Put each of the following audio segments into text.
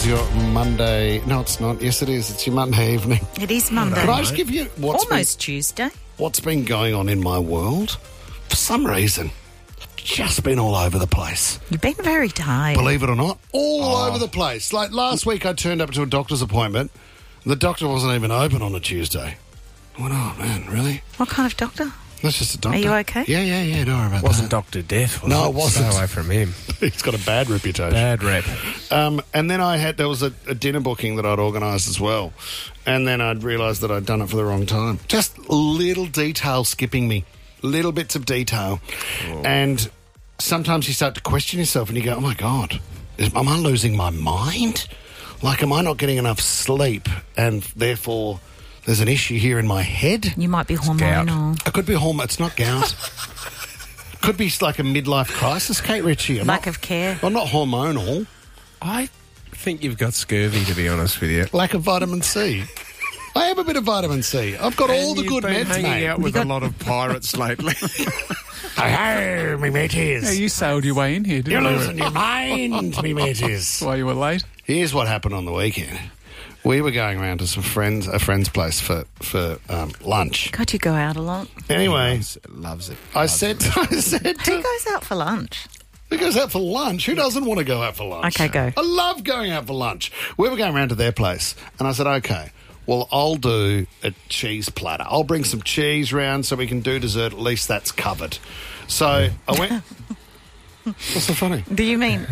is your Monday... No, it's not. Yes, it is. It's your Monday evening. It is Monday. Can I just give you Tuesday. What's been going on in my world? For some reason, I've just been all over the place. You've been very tired. Believe it or not, all over the place. Like last week, I turned up to a doctor's appointment. The doctor wasn't even open on a Tuesday. I went, oh, man, really? What kind of doctor? That's just a doctor. Are you okay? Yeah, don't worry about Wasn't that. Dr. Death, was No, it wasn't. Stay away from him. He's got a bad reputation. Bad rep. And then there was a dinner booking that I'd organised as well. And then I'd realised that I'd done it for the wrong time. Just little details skipping me. Little bits of detail. Whoa. And sometimes you start to question yourself and you go, oh, my God, am I losing my mind? Like, am I not getting enough sleep and therefore there's an issue here in my head? You might be hormonal. It could be hormonal. It's not gout. Could be like a midlife crisis, Kate Ritchie. Lack of care. Well, not hormonal. I think you've got scurvy, to be honest with you. Lack of vitamin C. I have a bit of vitamin C. I've got all the good meds, hanging mate. out with a lot of pirates lately. Hey, me mateys. Yeah, you sailed your way in here, You're didn't you? losing your mind, me mateys. That's why you were late. Here's what happened on the weekend. We were going around to a friend's place for lunch. God, you go out a lot. Anyway, Loves it. I said Who goes out for lunch? who goes out for lunch? Who doesn't want to go out for lunch? Okay, go. I love going out for lunch. We were going around to their place, and I said, okay, well, I'll do a cheese platter. I'll bring some cheese round so we can do dessert. At least that's covered. So I went... What's so funny? Do you mean...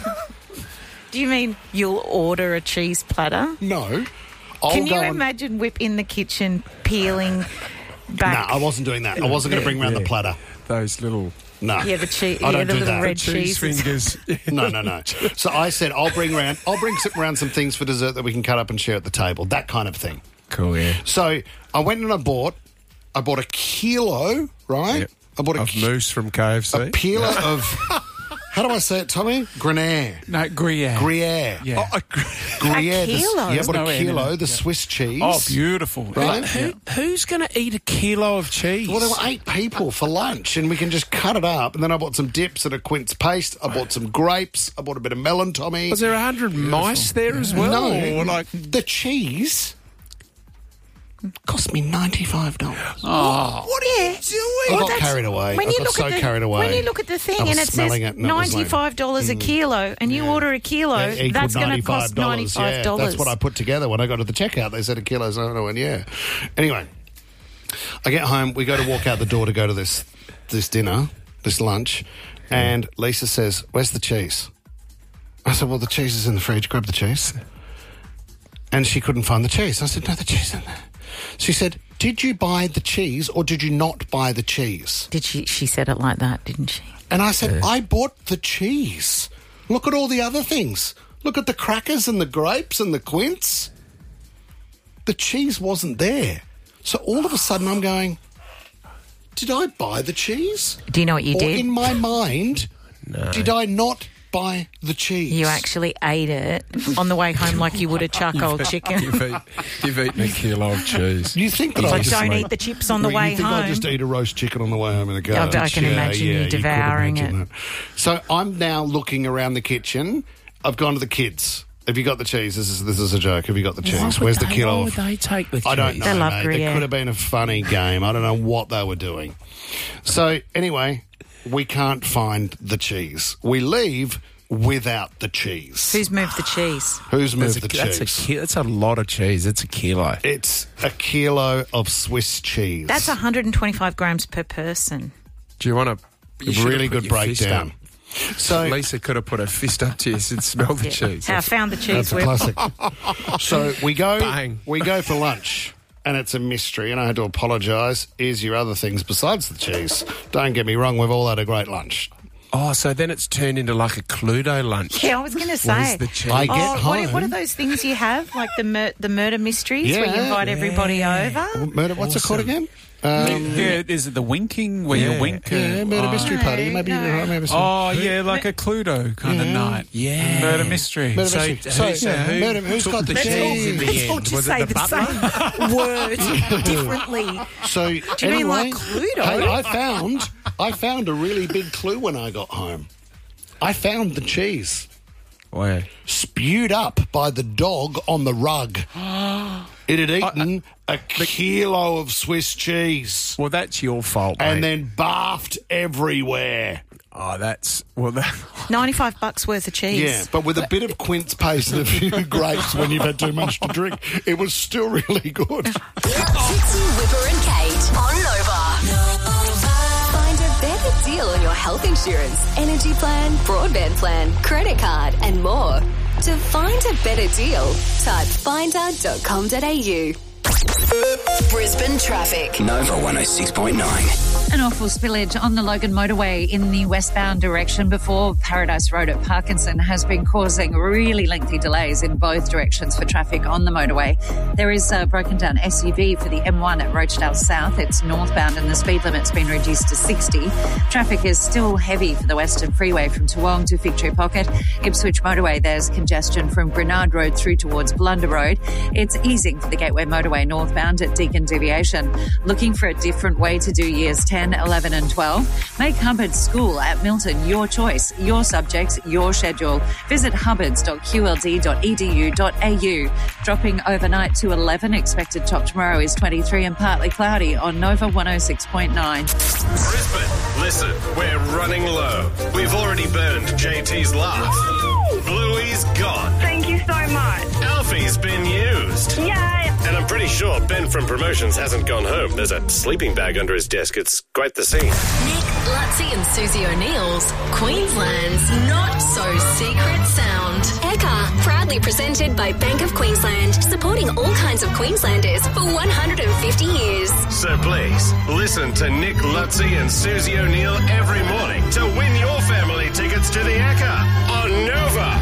Do you mean you'll order a cheese platter? No. Can you imagine Whip in the kitchen peeling back? No, I wasn't doing that. I wasn't going to bring round the platter. Those little... No. Yeah, the cheese. I Yeah, don't the do little that. red cheese cheeses. fingers. No. So I said, I'll bring around some things for dessert that we can cut up and share at the table. That kind of thing. Cool, yeah. So I went and I bought a kilo, right? Yep. I bought Of mousse from KFC. a kilo of... How do I say it, Tommy? Gruyere. No, Gruyere. Gruyere. Yeah. Gruyere. A kilo? Yeah, but No a end in kilo, it. the Swiss cheese. Oh, beautiful. Right? Who's going to eat a kilo of cheese? Well, there were 8 people for lunch, and we can just cut it up. And then I bought some dips and a quince paste. I bought some grapes. I bought a bit of melon, Tommy. Was there 100 mice there as well? No, Or like... the cheese cost me $95. Oh, What are you doing? I got carried away. When I you got look so at the, carried away. When you look at the thing I was and it says smelling it and it was like, $95 a kilo, and you order a kilo, It equaled that's going to cost $95. Yeah, that's what I put together when I got to the checkout. They said a kilo, so I went, yeah. Anyway, I get home. We go to walk out the door to go to this dinner, this lunch, and Lisa says, "Where's the cheese?" I said, "Well, the cheese is in the fridge. Grab the cheese." And she couldn't find the cheese. I said, "No, the cheese is in there." She said, "Did you buy the cheese or did you not buy the cheese?" Did she said it like that, didn't she? And I said, I bought the cheese. Look at all the other things. Look at the crackers and the grapes and the quince. The cheese wasn't there. So all of a sudden I'm going, did I buy the cheese? Do you know what you Or did? in my mind, did I not buy the cheese? You actually ate it on the way home like you would a charcoal chicken. You've eaten a kilo of cheese. You think that It's I like, just... don't eat the chips on the way you think home. I just eat a roast chicken on the way home in the car? I can imagine you devouring it. So I'm now looking around the kitchen. I've gone to the kids. Have you got the cheese? This is a joke. Have you got the cheese? Where's the kilo? Why would they take the cheese? I don't know, They love mate. Gruyere. It could have been a funny game. I don't know what they were doing. So anyway, we can't find the cheese. We leave without the cheese. Who's moved the cheese? Who's moved the cheese? That's a lot of cheese. It's a kilo. It's a kilo of Swiss cheese. That's 125 grams per person. Do you want to... really good breakdown. So Lisa could have put her fist up to you and said, smell the cheese. I found the cheese. that's a Whip. classic. So we go Bang. for lunch, and it's a mystery, and I had to apologise. Here's your other things besides the cheese. Don't get me wrong, we've all had a great lunch. Oh, so then it's turned into like a Cluedo lunch. Yeah, I was going to say. Where's the cheese? I get home. What are those things you have, like the murder mysteries, where you Yeah. invite everybody over? Murder, what's it called again? yeah, is it the winking where you wink? Yeah, murder mystery party. Maybe you remember some. Oh, yeah, like a Cluedo kind of night. Yeah. Murder mystery. Murder mystery. So, who's got the cheese in the Let's end? all just Was say it the the same word differently. So Do you mean like Cluedo? Hey, I found a really big clue when I got home. I found the cheese. Where? spewed up by the dog on the rug. It had eaten a kilo of Swiss cheese Well, that's your fault, mate. and then barfed everywhere. Oh, that's... Well, that... $95 worth of cheese. Yeah, but with a bit of quince paste and a few grapes when you've had too much to drink, it was still really good. Titsy, Whipper and Kate on Nova. Find a better deal on your health insurance, energy plan, broadband plan, credit card and more. To find a better deal, type finder.com.au. Brisbane traffic. Nova 106.9. An awful spillage on the Logan motorway in the westbound direction before Paradise Road at Parkinson has been causing really lengthy delays in both directions for traffic on the motorway. There is a broken down SUV for the M1 at Rochdale South. It's northbound and the speed limit's been reduced to 60. Traffic is still heavy for the Western Freeway from Toowong to Victory Pocket. Ipswich motorway, there's congestion from Grenard Road through towards Blunder Road. It's easing for the Gateway motorway northbound at Deakin Deviation. Looking for a different way to do years 10, 11 and 12? Make Hubbard School at Milton your choice, your subjects, your schedule. Visit hubbards.qld.edu.au. Dropping overnight to 11. Expected top tomorrow is 23 and partly cloudy on Nova 106.9. Brisbane, listen, we're running low. We've already burned JT's laugh. Bluey's gone. Thank you so much. Alfie's been used. Yay! And I'm pretty sure Ben from Promotions hasn't gone home. There's a sleeping bag under his desk. It's quite the scene. Nick, Lutzi and Susie O'Neill's Queensland's Not So Secret Sound. Eka, proudly presented by Bank of Queensland, supporting all kinds of Queenslanders for 150 years. So please, listen to Nick, Lutzi and Susie O'Neill every morning to win your family tickets to the Ekka on Nova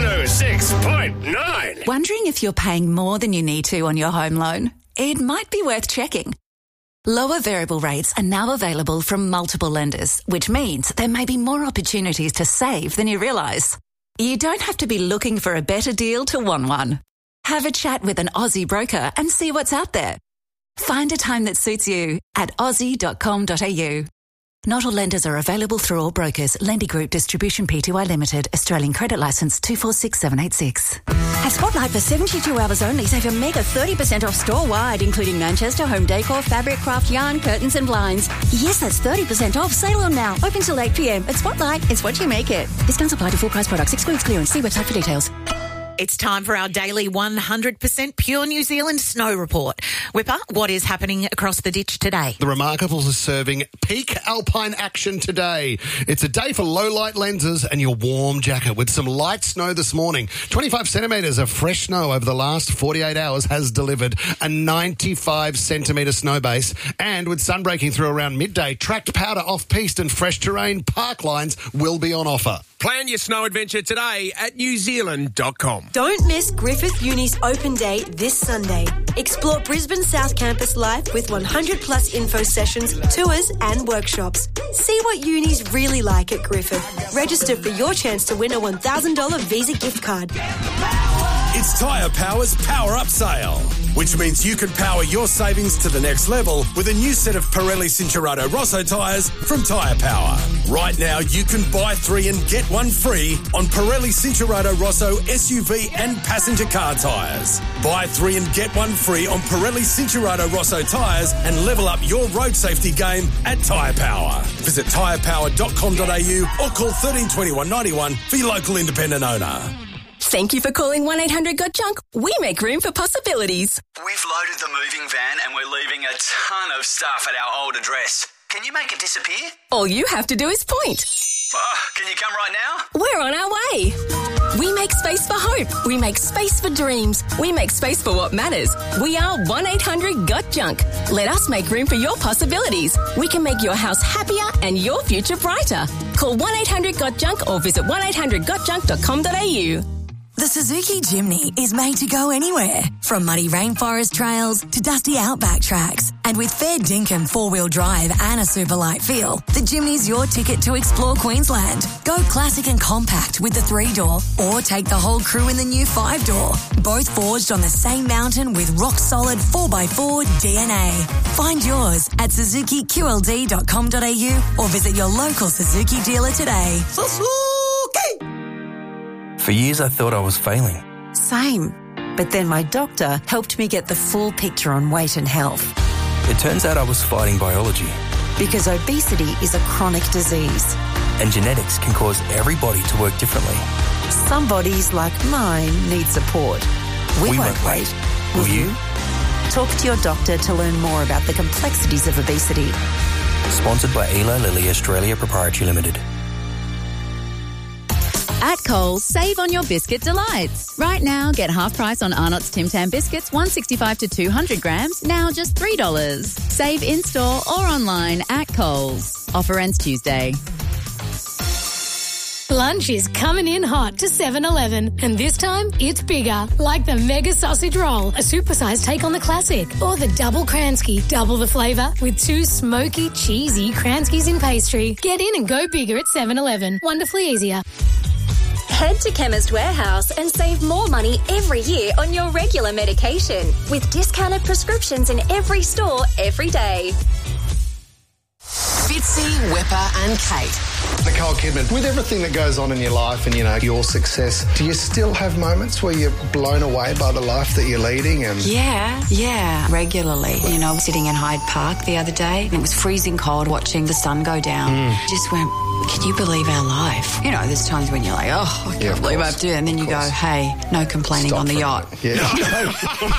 106.9. Wondering if you're paying more than you need to on your home loan? It might be worth checking. Lower variable rates are now available from multiple lenders, which means there may be more opportunities to save than you realise. You don't have to be looking for a better deal to want one. Have a chat with an Aussie broker and see what's out there. Find a time that suits you at aussie.com.au. Not all lenders are available through all brokers. Lendy Group Distribution Pty Limited. Australian Credit Licence 246786. At Spotlight for 72 hours only, save a mega 30% off store-wide, including Manchester, home decor, fabric, craft, yarn, curtains and blinds. Yes, that's 30% off. Sale on now. Open till 8 p.m. At Spotlight, it's what you make it. Discounts apply to full price products. Excludes clearance. See website for details. It's time for our daily 100% pure New Zealand snow report. Whipper, what is happening across the ditch today? The Remarkables are serving peak alpine action today. It's a day for low light lenses and your warm jacket with some light snow this morning. 25 centimetres of fresh snow over the last 48 hours has delivered a 95 centimetre snow base. And with sun breaking through around midday, tracked powder off-piste and fresh terrain park lines will be on offer. Plan your snow adventure today at newzealand.com. Don't miss Griffith Uni's open day this Sunday. Explore Brisbane South Campus live with 100 plus info sessions, tours and workshops. See what uni's really like at Griffith. Register for your chance to win a $1,000 Visa gift card. It's Tyre Power's Power Up Sale, which means you can power your savings to the next level with a new set of Pirelli Cincherato Rosso tyres from Tyre Power. Right now, you can buy 3 and get 1 free on Pirelli Cincherato Rosso SUV and passenger car tyres. Buy 3 and get 1 free on Pirelli Cincherato Rosso tyres and level up your road safety game at Tyre Power. Visit tyrepower.com.au or call 13 21 91 for your local independent owner. Thank you for calling 1-800-GOT-JUNK. We make room for possibilities. We've loaded the moving van and we're leaving a ton of stuff at our old address. Can you make it disappear? All you have to do is point. Can you come right now? We're on our way. We make space for hope. We make space for dreams. We make space for what matters. We are 1-800-GOT-JUNK. Let us make room for your possibilities. We can make your house happier and your future brighter. Call 1-800-GOT-JUNK or visit 1-800-GOT-JUNK.com.au. The Suzuki Jimny is made to go anywhere, from muddy rainforest trails to dusty outback tracks. And with fair dinkum four-wheel drive and a super light feel, the Jimny's your ticket to explore Queensland. Go classic and compact with the 3-door, or take the whole crew in the new 5-door. Both forged on the same mountain with rock-solid 4x4 DNA. Find yours at suzukiqld.com.au or visit your local Suzuki dealer today. Suzuki! For years I thought I was failing. Same. But then my doctor helped me get the full picture on weight and health. It turns out I was fighting biology. Because obesity is a chronic disease. And genetics can cause every body to work differently. Some bodies, like mine, need support. We won't wait. Will you? Talk to your doctor to learn more about the complexities of obesity. Sponsored by Eli Lilly Australia Proprietary Limited. At Coles, save on your biscuit delights. Right now, get half price on Arnott's Tim Tam biscuits, 165 to 200 grams, now just $3. Save in-store or online at Coles. Offer ends Tuesday. Lunch is coming in hot to 7-Eleven, and this time it's bigger, like the Mega Sausage Roll, a supersized take on the classic, or the Double Kransky, double the flavour with 2 smoky, cheesy Kranskys in pastry. Get in and go bigger at 7-Eleven. Wonderfully easier. Head to Chemist Warehouse and save more money every year on your regular medication with discounted prescriptions in every store every day. Fitzy, Whipper and Kate. Nicole Kidman, with everything that goes on in your life and, your success, do you still have moments where you're blown away by the life that you're leading? And Yeah, regularly. Sitting in Hyde Park the other day, and it was freezing cold watching the sun go down. Just went, can you believe our life? There's times when you're like, I can't believe I have to do it. And then you go, hey, no complaining on the yacht. Yeah.